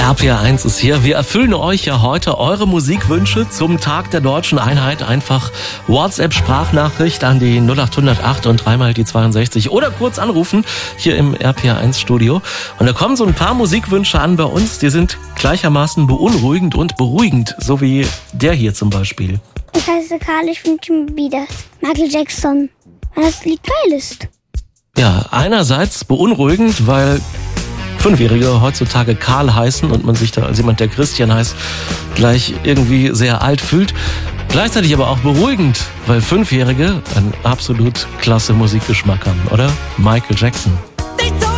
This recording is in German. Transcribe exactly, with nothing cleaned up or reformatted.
R P R eins ist hier. Wir erfüllen euch ja heute eure Musikwünsche zum Tag der Deutschen Einheit. Einfach WhatsApp-Sprachnachricht an die null acht null null acht und dreimal die zweiundsechzig oder kurz anrufen hier im R P R eins Studio. Und da kommen so ein paar Musikwünsche an bei uns, die sind gleichermaßen beunruhigend und beruhigend, so wie der hier zum Beispiel. Ich heiße Karl, ich wünsche mir wieder Michael Jackson, weil das Lied geil ist. Ja, einerseits beunruhigend, weil Fünfjährige heutzutage Karl heißen und man sich da als jemand, der Christian heißt, gleich irgendwie sehr alt fühlt. Gleichzeitig aber auch beruhigend, weil Fünfjährige einen absolut klasse Musikgeschmack haben, oder? Michael Jackson.